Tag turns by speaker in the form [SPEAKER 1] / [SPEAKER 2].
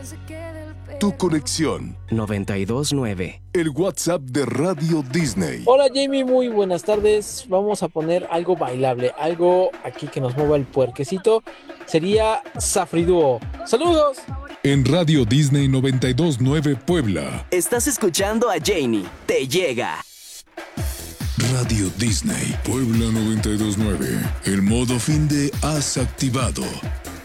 [SPEAKER 1] Tu conexión.
[SPEAKER 2] 92.9.
[SPEAKER 1] El WhatsApp de Radio Disney.
[SPEAKER 3] Hola Jamie, muy buenas tardes. Vamos a poner algo bailable, algo aquí que nos mueva el puerquecito. Sería Safriduo. ¡Saludos!
[SPEAKER 4] En Radio Disney 92.9 Puebla.
[SPEAKER 5] Estás escuchando a Janie. Te llega.
[SPEAKER 4] Radio Disney Puebla 92.9. El modo fin de has activado.